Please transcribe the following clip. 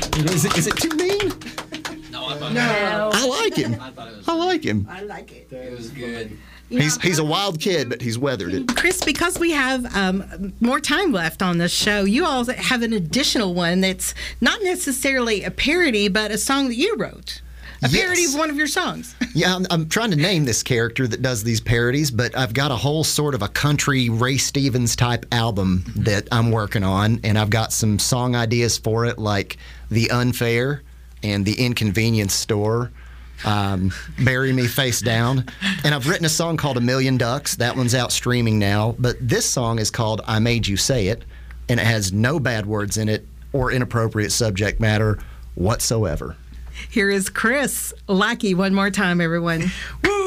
Is it too mean? No, I thought No. I like him. I thought it was. I like him. I like it. It was good. He's a wild kid, but he's weathered it. Chris, because we have more time left on this show, you all have an additional one that's not necessarily a parody, but a song that you wrote. A parody of one of your songs. Yeah, I'm trying to name this character that does these parodies, but I've got a whole sort of a country Ray Stevens type album that I'm working on, and I've got some song ideas for it, like The Unfair and The Inconvenience Store. Bury Me Face Down. And I've written a song called A Million Ducks. That one's out streaming now. But this song is called I Made You Say It, and it has no bad words in it or inappropriate subject matter whatsoever. Here is Chris Lackey one more time, everyone. Woo!